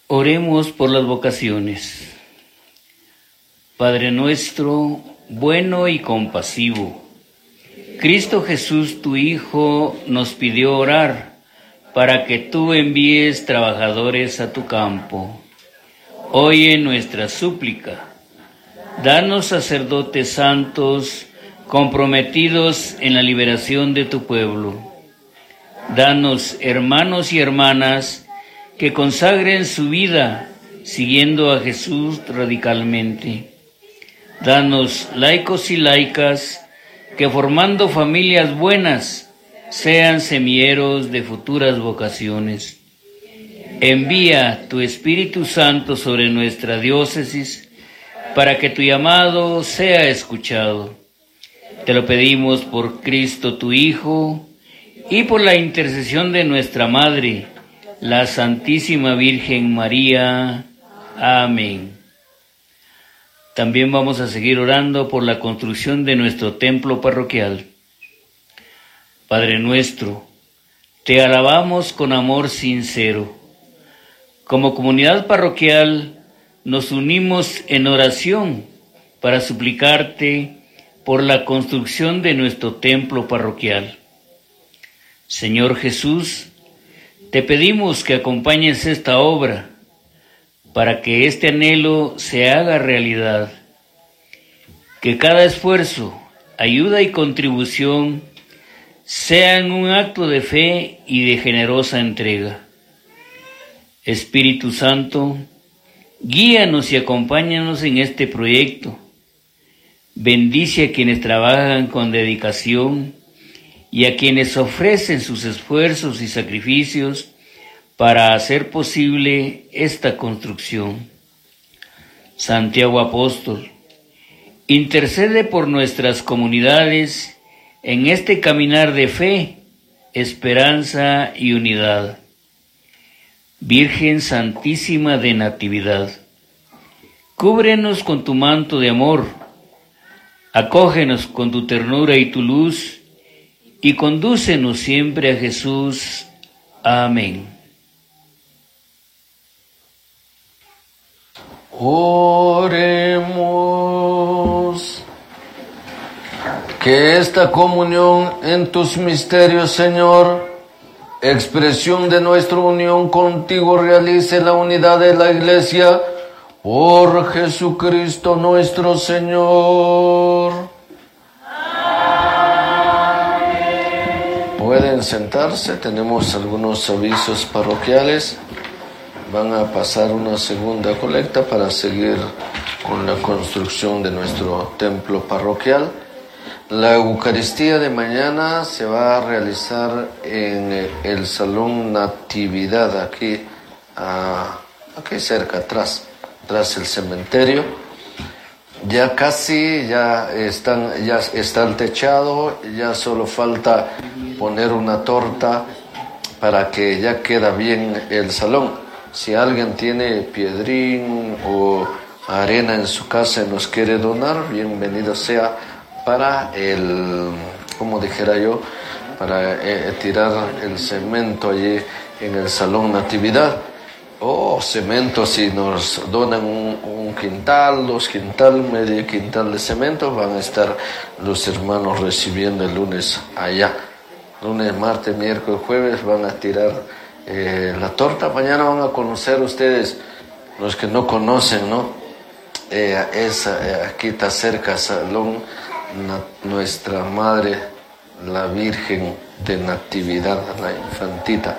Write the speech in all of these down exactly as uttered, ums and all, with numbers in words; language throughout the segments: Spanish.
Oremos por las vocaciones. Padre nuestro, bueno y compasivo, Cristo Jesús, tu Hijo, nos pidió orar para que tú envíes trabajadores a tu campo. Oye nuestra súplica. Danos sacerdotes santos, comprometidos en la liberación de tu pueblo. Danos hermanos y hermanas que consagren su vida siguiendo a Jesús radicalmente. Danos laicos y laicas que formando familias buenas sean semilleros de futuras vocaciones. Envía tu Espíritu Santo sobre nuestra diócesis para que tu llamado sea escuchado. Te lo pedimos por Cristo tu Hijo y por la intercesión de nuestra Madre, la Santísima Virgen María. Amén. También vamos a seguir orando por la construcción de nuestro templo parroquial. Padre nuestro, te alabamos con amor sincero. Como comunidad parroquial nos unimos en oración para suplicarte por la construcción de nuestro templo parroquial. Señor Jesús, te pedimos que acompañes esta obra para que este anhelo se haga realidad. Que cada esfuerzo, ayuda y contribución sean un acto de fe y de generosa entrega. Espíritu Santo, guíanos y acompáñanos en este proyecto. Bendice a quienes trabajan con dedicación y a quienes ofrecen sus esfuerzos y sacrificios para hacer posible esta construcción. Santiago Apóstol, intercede por nuestras comunidades en este caminar de fe, esperanza y unidad. Virgen Santísima de Natividad, cúbrenos con tu manto de amor, acógenos con tu ternura y tu luz, y condúcenos siempre a Jesús. Amén. Oremos. Que esta comunión en tus misterios, Señor, expresión de nuestra unión contigo, realice la unidad de la Iglesia por Jesucristo nuestro Señor. Pueden sentarse, tenemos algunos avisos parroquiales. Van a pasar una segunda colecta para seguir con la construcción de nuestro templo parroquial. La Eucaristía de mañana se va a realizar en el Salón Natividad, aquí, aquí cerca, atrás, atrás del cementerio. Ya casi, ya están, ya está el techado, ya solo falta poner una torta para que ya queda bien el salón. Si alguien tiene piedrín o arena en su casa y nos quiere donar, bienvenido sea para el, como dijera yo, para eh, tirar el cemento allí en el Salón Natividad. O cemento, si nos donan un, un quintal, dos quintal, medio quintal de cemento, van a estar los hermanos recibiendo el lunes allá. Lunes, martes, miércoles, jueves van a tirar eh, la torta. Mañana van a conocer ustedes, los que no conocen, ¿no? Eh, esa, eh, aquí está cerca, Salón, na, nuestra Madre, la Virgen de Natividad, la infantita.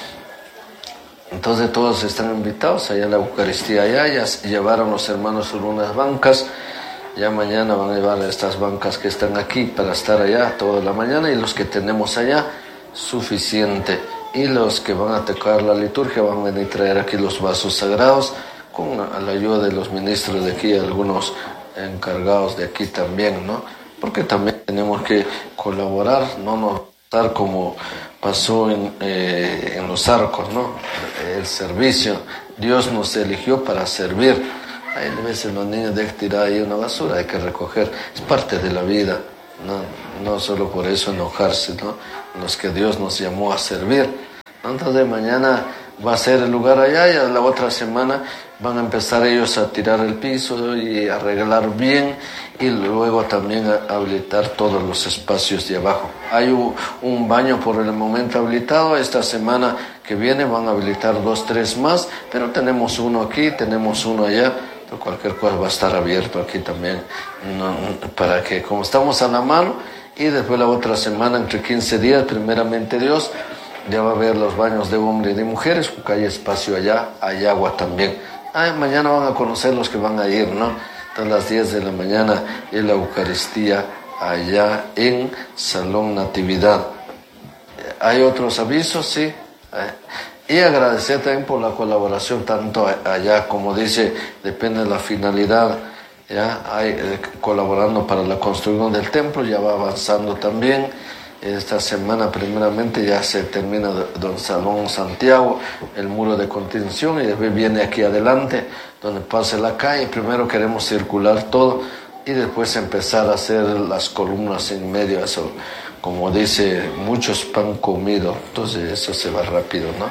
Entonces todos están invitados allá a la Eucaristía allá, ya llevaron los hermanos sobre unas bancas, ya mañana van a llevar estas bancas que están aquí para estar allá toda la mañana, y los que tenemos allá, suficiente. Y los que van a tocar la liturgia van a venir a traer aquí los vasos sagrados, con la ayuda de los ministros de aquí, algunos encargados de aquí también, ¿no? Porque también tenemos que colaborar, no nos dar como pasó en, eh, en los arcos, ¿no? El servicio. Dios nos eligió para servir. Hay veces los niños dejan tirar ahí una basura, hay que recoger. Es parte de la vida. No, no solo por eso enojarse, ¿no? Los que Dios nos llamó a servir. Entonces mañana va a ser el lugar allá, y a la otra semana van a empezar ellos a tirar el piso y arreglar bien, y luego también a habilitar todos los espacios de abajo. Hay un, un baño por el momento habilitado. Esta semana que viene van a habilitar dos, tres más, pero tenemos uno aquí, tenemos uno allá. Pero cualquier cosa va a estar abierto aquí también, no, para que, como estamos a la mano, y después la otra semana, entre quince días, primeramente Dios, ya va a haber los baños de hombres y de mujeres, porque hay espacio allá, hay agua también. Ah, mañana van a conocer los que van a ir, ¿no? A las diez de la mañana en la Eucaristía allá en Salón Natividad. Hay otros avisos, sí. Y agradecer también por la colaboración, tanto allá, como dice, depende de la finalidad, ya hay eh, colaborando para la construcción del templo, ya va avanzando también. Esta semana primeramente ya se termina Don Salón Santiago, el muro de contención, y después viene aquí adelante donde pase la calle. Primero queremos circular todo y después empezar a hacer las columnas en medio. Eso, como dice, muchos pan comido, entonces eso se va rápido, ¿no?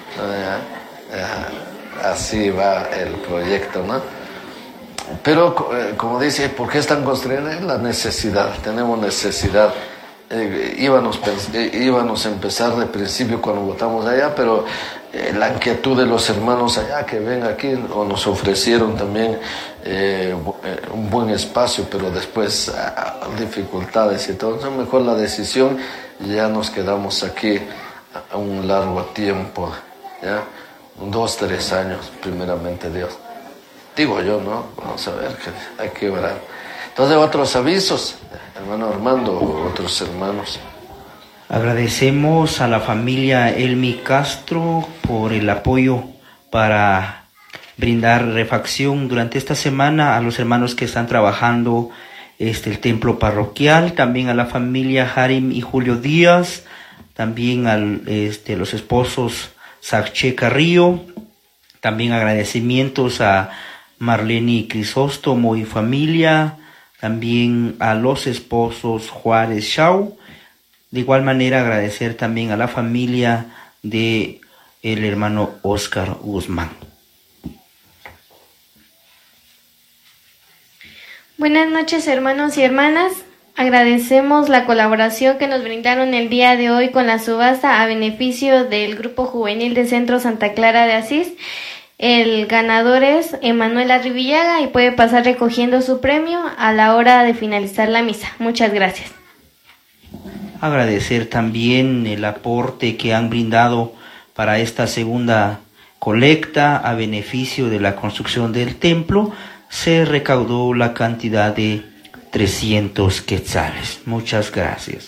Así va el proyecto, ¿no? Pero como dice, ¿por qué están construyendo? La necesidad, tenemos necesidad. Eh, íbamos, eh, íbamos a empezar de principio cuando votamos allá, pero eh, la inquietud de los hermanos allá que ven aquí, o nos ofrecieron también eh, un buen espacio, pero después ah, dificultades y todo. Entonces mejor la decisión, ya nos quedamos aquí a un largo tiempo, ya dos, tres años primeramente Dios. Digo yo, ¿no? Vamos a ver, que hay que orar. Entonces, otros avisos, hermano Armando, otros hermanos. Agradecemos a la familia Elmi Castro por el apoyo para brindar refacción durante esta semana a los hermanos que están trabajando este, el templo parroquial, también a la familia Harim y Julio Díaz, también a este, los esposos Saché Carrillo, también agradecimientos a Marlene Crisóstomo y familia, también a los esposos Juárez Shaw. De igual manera agradecer también a la familia de el hermano Oscar Guzmán. Buenas noches, hermanos y hermanas. Agradecemos la colaboración que nos brindaron el día de hoy con la subasta a beneficio del Grupo Juvenil de Centro Santa Clara de Asís. El ganador es Emanuel Arribillaga y puede pasar recogiendo su premio a la hora de finalizar la misa. Muchas gracias. Agradecer también el aporte que han brindado para esta segunda colecta a beneficio de la construcción del templo. Se recaudó la cantidad de trescientos quetzales. Muchas gracias.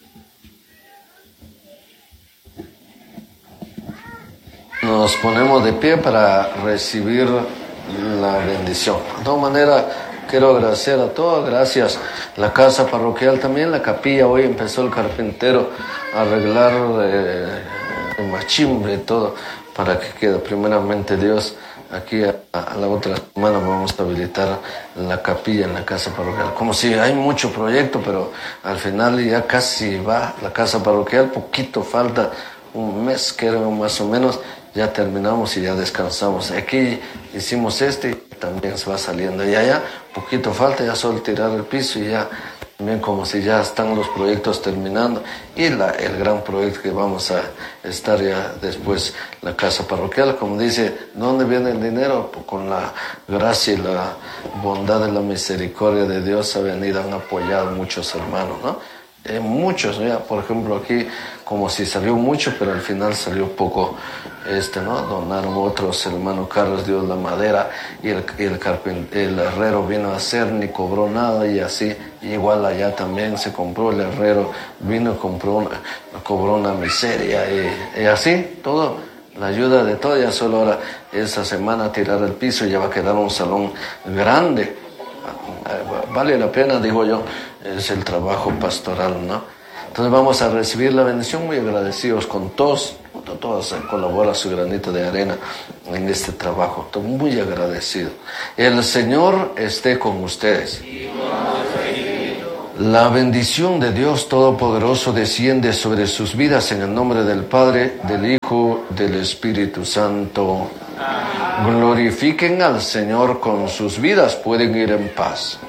Nos ponemos de pie para recibir la bendición. De todas maneras, quiero agradecer a todos, gracias. La casa parroquial también, la capilla, hoy empezó el carpintero a arreglar eh, el machimbre y todo, para que quede primeramente Dios. Aquí a, a la otra semana vamos a habilitar la capilla en la casa parroquial. Como si hay mucho proyecto, pero al final ya casi va la casa parroquial, poquito falta, un mes que era más o menos, ya terminamos y ya descansamos. Aquí hicimos este y también se va saliendo. Y allá, poquito falta, ya solo tirar el piso y ya, también como si ya están los proyectos terminando. Y la, el gran proyecto que vamos a estar ya después, la casa parroquial. Como dice, ¿dónde viene el dinero? Pues con la gracia y la bondad y la misericordia de Dios ha venido, han apoyado muchos hermanos, ¿no? Eh, muchos, ya, por ejemplo, aquí como si salió mucho, pero al final salió poco, este, ¿no? Donaron otros, el hermano Carlos dio la madera y el, y el, carpint, el herrero vino a hacer, ni cobró nada, y así, y igual allá también se compró, el herrero vino y compró una, cobró una miseria, y, y así, todo, la ayuda de todo. Ya solo ahora, esa semana, tirar el piso y ya va a quedar un salón grande. Vale la pena, digo yo, es el trabajo pastoral, ¿no? Entonces vamos a recibir la bendición, muy agradecidos con todos, todos colaboran su granito de arena en este trabajo, estoy muy agradecido. El Señor esté con ustedes. La bendición de Dios Todopoderoso desciende sobre sus vidas en el nombre del Padre, del Hijo, del Espíritu Santo. Glorifiquen al Señor con sus vidas, pueden ir en paz.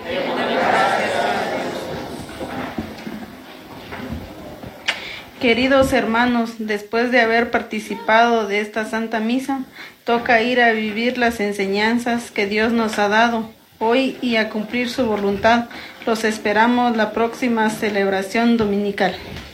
Queridos hermanos, después de haber participado de esta Santa Misa, toca ir a vivir las enseñanzas que Dios nos ha dado hoy y a cumplir su voluntad. Los esperamos la próxima celebración dominical.